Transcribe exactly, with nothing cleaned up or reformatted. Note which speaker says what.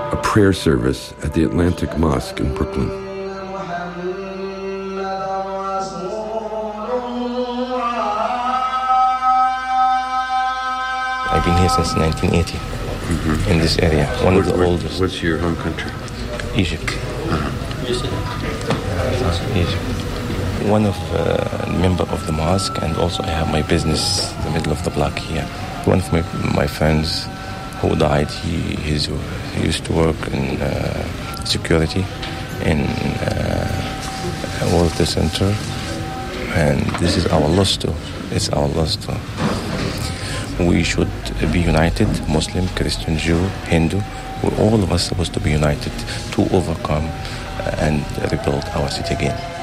Speaker 1: a prayer service at the Atlantic Mosque in Brooklyn.
Speaker 2: I've been here since nineteen eighty, mm-hmm. in this area, one what, of the
Speaker 1: what,
Speaker 2: oldest.
Speaker 1: What's your home country?
Speaker 2: Egypt.
Speaker 1: Uh-huh.
Speaker 2: Egypt. One of uh, member of the mosque, and also I have my business in the middle of the block here. One of my, my friends who died, he, he's, he used to work in uh, security in uh, a water center, and this is our loss too. It's our loss too. We should be united, Muslim, Christian, Jew, Hindu. We're all of us supposed to be united to overcome and rebuild our city again.